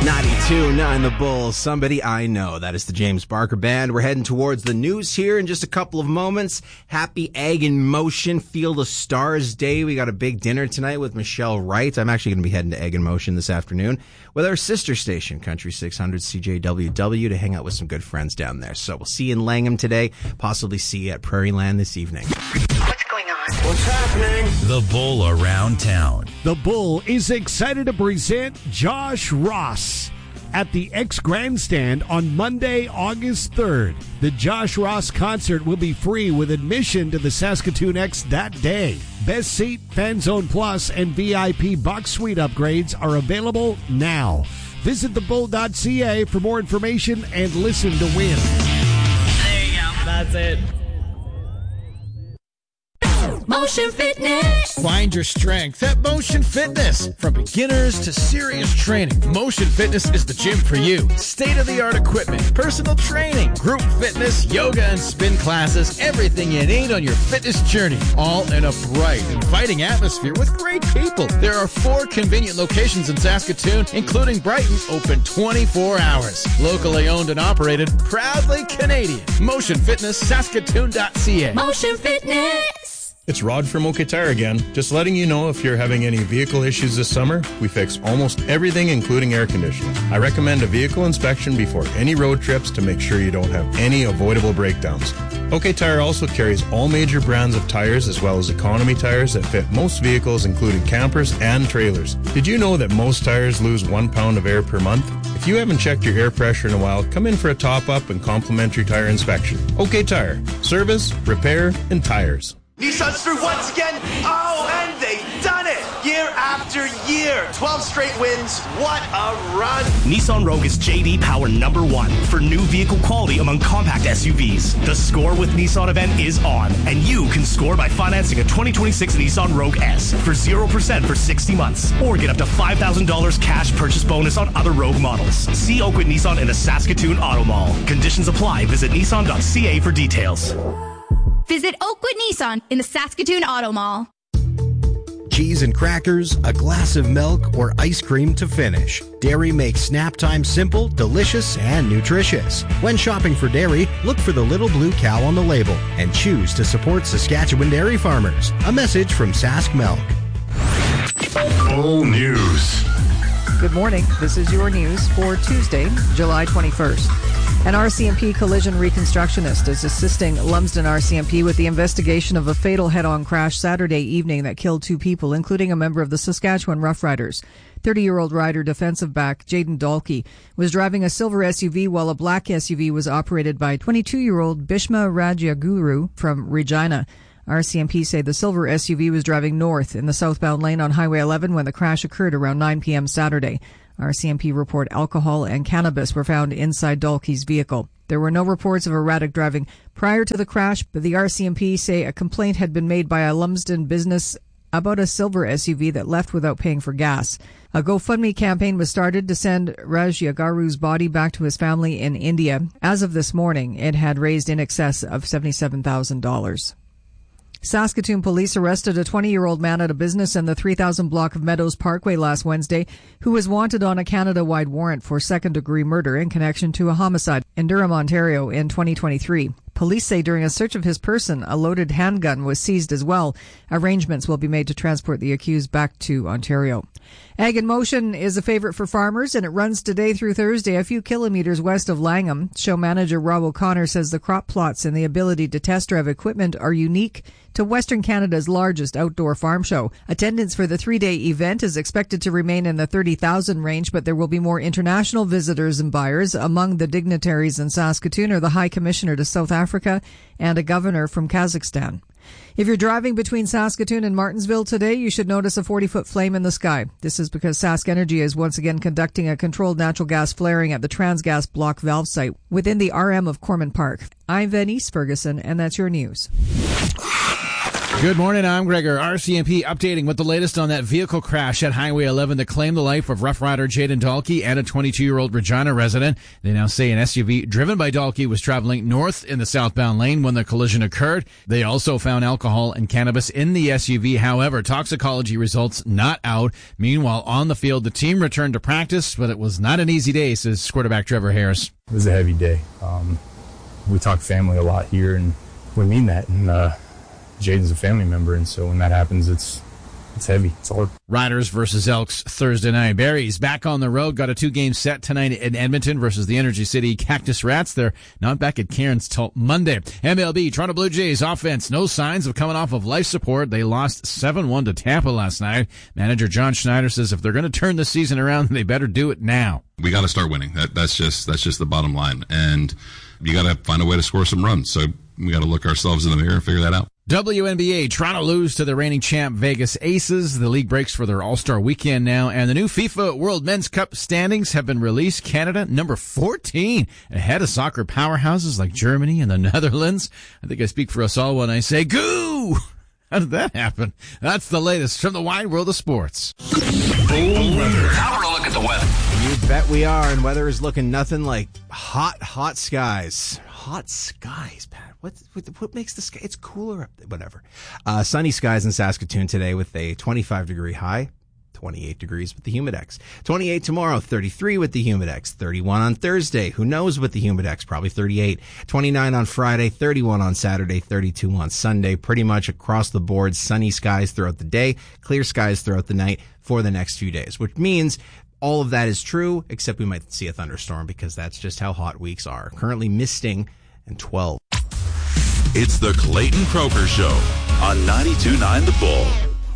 92.9 The Bulls, Somebody I Know. That is the James Barker Band. We're heading towards the news here in just a couple of moments. Happy Egg in Motion Field of Stars Day. We got a big dinner tonight with Michelle Wright. I'm actually going to be heading to Egg in Motion this afternoon with our sister station, Country 600 CJWW, to hang out with some good friends down there. So we'll see you in Langham today, possibly see you at Prairie Land this evening. What's going on? What's happening? The Bull Around Town. The Bull is excited to present Josh Ross at the X Grandstand on Monday, August 3rd. The Josh Ross concert will be free with admission to the Saskatoon X that day. Best Seat, Fan Zone Plus, and VIP Box Suite upgrades are available now. Visit thebull.ca for more information and listen to win. There you go. That's it. Motion Fitness. Find your strength at Motion Fitness. From beginners to serious training, Motion Fitness is the gym for you. State-of-the-art equipment, personal training, group fitness, yoga and spin classes, everything you need on your fitness journey. All in a bright, inviting atmosphere with great people. There are 4 convenient locations in Saskatoon, including Brighton, open 24 hours. Locally owned and operated, proudly Canadian. Motion Fitness, Saskatoon.ca. Motion Fitness. It's Rod from OK Tire again. Just letting you know if you're having any vehicle issues this summer, we fix almost everything including air conditioning. I recommend a vehicle inspection before any road trips to make sure you don't have any avoidable breakdowns. OK Tire also carries all major brands of tires as well as economy tires that fit most vehicles including campers and trailers. Did you know that most tires lose 1 pound of air per month? If you haven't checked your air pressure in a while, come in for a top-up and complimentary tire inspection. OK Tire. Service, repair, and tires. Nissan's through once again. Oh, and they've done it. Year after year. 12 straight wins. What a run. Nissan Rogue is JD Power #1 for new vehicle quality among compact SUVs. The Score with Nissan event is on, and you can score by financing a 2026 Nissan Rogue S for 0% for 60 months, or get up to $5,000 cash purchase bonus on other Rogue models. See Oakwood Nissan in the Saskatoon Auto Mall. Conditions apply. Visit nissan.ca for details. Visit Oakwood Nissan in the Saskatoon Auto Mall. Cheese and crackers, a glass of milk, or ice cream to finish. Dairy makes snap time simple, delicious, and nutritious. When shopping for dairy, look for the little blue cow on the label and choose to support Saskatchewan dairy farmers. A message from Sask Milk. Bull News. Good morning. This is your news for Tuesday, July 21st. An RCMP collision reconstructionist is assisting Lumsden RCMP with the investigation of a fatal head-on crash Saturday evening that killed 2 people, including a member of the Saskatchewan Roughriders. 30-year-old rider defensive back Jaden Dalkey was driving a silver SUV while a black SUV was operated by 22-year-old Bishma Rajaguru from Regina. RCMP say the silver SUV was driving north in the southbound lane on Highway 11 when the crash occurred around 9 p.m. Saturday. RCMP report alcohol and cannabis were found inside Dalkey's vehicle. There were no reports of erratic driving prior to the crash, but the RCMP say a complaint had been made by a Lumsden business about a silver SUV that left without paying for gas. A GoFundMe campaign was started to send Rajagaru's body back to his family in India. As of this morning, it had raised in excess of $77,000. Saskatoon police arrested a 20-year-old man at a business in the 3000 block of Meadows Parkway last Wednesday who was wanted on a Canada-wide warrant for second-degree murder in connection to a homicide in Durham, Ontario in 2023. Police say during a search of his person, a loaded handgun was seized as well. Arrangements will be made to transport the accused back to Ontario. Egg in Motion is a favorite for farmers, and it runs today through Thursday, a few kilometers west of Langham. Show manager Rob O'Connor says the crop plots and the ability to test drive equipment are unique to Western Canada's largest outdoor farm show. Attendance for the 3-day event is expected to remain in the 30,000 range, but there will be more international visitors and buyers. Among the dignitaries in Saskatoon are the High Commissioner to South Africa and a governor from Kazakhstan. If you're driving between Saskatoon and Martensville today, you should notice a 40-foot flame in the sky. This is because Sask Energy is once again conducting a controlled natural gas flaring at the Transgas block valve site within the RM of Corman Park. I'm Venice Ferguson, and that's your news. Good morning, I'm Gregor. RCMP updating with the latest on that vehicle crash at Highway 11 that claimed the life of Rough Rider Jaden Dalkey and a 22-year-old Regina resident. They now say an SUV driven by Dalkey was traveling north in the southbound lane when the collision occurred. They also found alcohol and cannabis in the SUV. However, toxicology results not out. Meanwhile, on the field, the team returned to practice, but it was not an easy day, says quarterback Trevor Harris. It was a heavy day. We talk family a lot here, and we mean that. And Jaden's a family member, and so when that happens, it's heavy. It's hard. Riders versus Elks Thursday night. Barry's back on the road. Got a 2-game set tonight in Edmonton versus the Energy City Cactus Rats. They're not back at Cairns till Monday. MLB, Toronto Blue Jays offense. No signs of coming off of life support. They lost 7-1 to Tampa last night. Manager John Schneider says if they're going to turn the season around, they better do it now. We got to start winning. That's just the bottom line. And you got to find a way to score some runs. So we got to look ourselves in the mirror and figure that out. WNBA, Toronto lose to the reigning champ Vegas Aces. The league breaks for their All-Star weekend now, and the new FIFA World Men's Cup standings have been released. Canada, number 14, ahead of soccer powerhouses like Germany and the Netherlands. I think I speak for us all when I say, goo! How did that happen? That's the latest from the wide world of sports. Bull weather. Now we're going to look at the weather. You bet we are, and weather is looking nothing like hot skies. Hot skies, Pat. What makes the sky? It's cooler up there. Whatever. Sunny skies in Saskatoon today with a 25-degree high, 28 degrees with the Humidex. 28 tomorrow, 33 with the Humidex. 31 on Thursday. Who knows with the Humidex? Probably 38. 29 on Friday, 31 on Saturday, 32 on Sunday. Pretty much across the board, sunny skies throughout the day, clear skies throughout the night for the next few days, which means all of that is true, except we might see a thunderstorm because that's just how hot weeks are. Currently misting and 12. It's the Clayton Croker Show on 92.9 The Bull.